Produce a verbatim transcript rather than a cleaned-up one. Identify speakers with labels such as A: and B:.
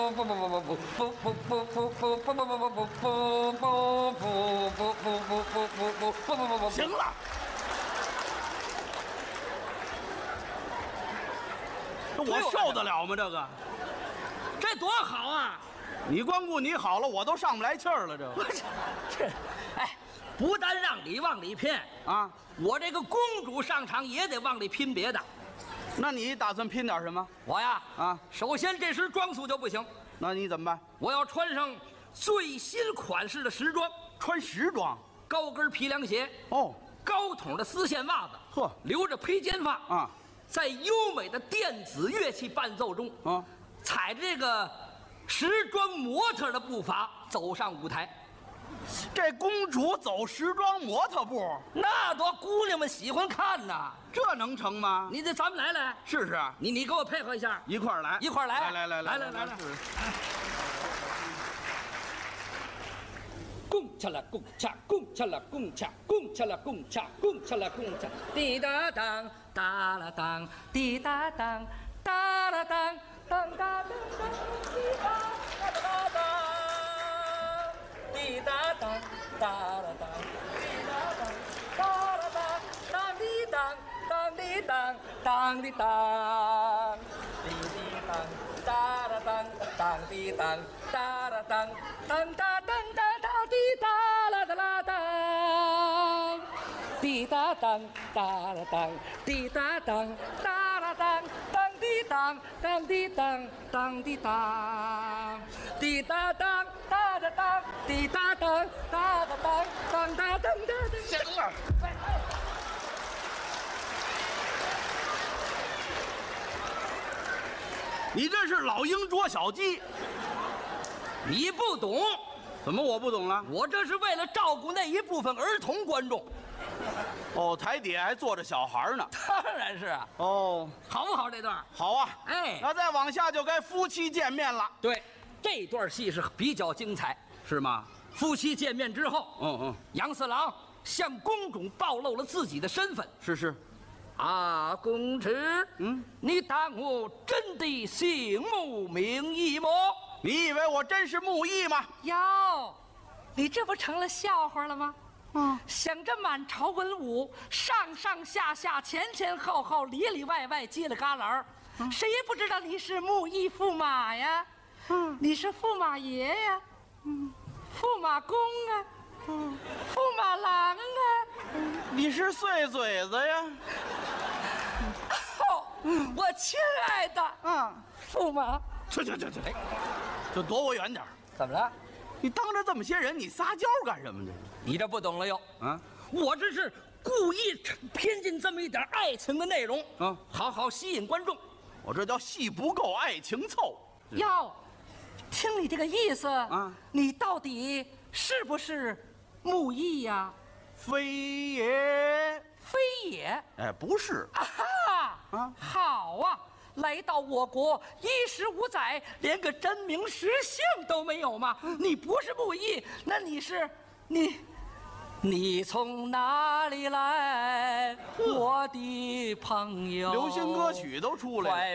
A: 行了，我受得了吗？这个，
B: 这多好啊！
A: 你光顾你好了，我都上不来气儿了。这个，
B: 这，哎，不但让你往里拼
A: 啊，
B: 我这个公主上场也得往里拼别的。
A: 那你打算拼点什么？
B: 我呀，
A: 啊，
B: 首先这身装束就不行，
A: 那你怎么办？
B: 我要穿上最新款式的时装，
A: 穿时装，
B: 高跟皮凉鞋，
A: 哦，
B: 高筒的丝线袜子，
A: 呵，
B: 留着披肩发
A: 啊，
B: 在优美的电子乐器伴奏中，
A: 啊，
B: 踩着这个时装模特的步伐走上舞台。
A: 这公主走时装模特步，
B: 那多姑娘们喜欢看呐！
A: 这能成吗？
B: 你这咱们来来
A: 试试，
B: 你你给我配合一下，
A: 一块儿来，
B: 一块儿来，
A: 来来来
B: 来来来来。
A: 试试。
B: 共恰啦共恰共恰啦共恰共恰啦共恰共恰啦共恰，滴答当哒啦当，滴答当哒啦当，当哒当当，滴答哒哒当，滴答当哒啦当，滴答当哒啦当，当滴当当滴当当滴当，滴滴当哒啦当当滴当哒啦当当哒当哒哒滴哒啦哒啦当，滴答当哒啦当，滴答当哒啦当，当滴当当滴当当滴当，滴答当哒哒当，滴答当哒哒当当哒当哒当。
A: 行了。你这是老鹰捉小鸡，
B: 你不懂，
A: 怎么我不懂了？
B: 我这是为了照顾那一部分儿童观众。
A: 哦，台底下还坐着小孩呢。
B: 当然是啊，
A: 哦，
B: 好不好这段？
A: 好啊，
B: 哎，
A: 那再往下就该夫妻见面了，
B: 对，这段戏是比较精彩。
A: 是吗？
B: 夫妻见面之后，
A: 嗯嗯，
B: 杨四郎向公主暴露了自己的身份。
A: 是是。
B: 啊，公主，
A: 嗯，
B: 你当我真的姓穆名义吗？
A: 你以为我真是木易吗？
C: 哟，你这不成了笑话了吗？
A: 嗯，
C: 想着满朝文武，上上下下、前前后后、里里外外、犄了旮旯，嗯、谁也不知道你是木易驸马呀，嗯，你是驸马爷呀，嗯，驸马公啊，嗯，驸马郎啊，
A: 嗯、你是碎嘴子呀。
C: 哦，我亲爱的，
A: 嗯，
C: 驸马，
A: 去去去去，哎，就躲我远点。
B: 怎么了？
A: 你当着这么些人，你撒娇干什么呢？
B: 你这不懂了哟。
A: 啊，
B: 我这是故意偏进这么一点爱情的内容，
A: 啊，
B: 好好吸引观众。
A: 我这叫戏不够，爱情凑。
C: 哟，听你这个意思
A: 啊，
C: 你到底是不是木易呀？
A: 非也，
C: 非也。
A: 哎，不是。
C: 啊哈啊，好啊！来到我国衣食无载，连个真名实姓都没有吗？你不是木易，那你是你？你从哪里来，我的朋友？
A: 流行歌曲都出来了。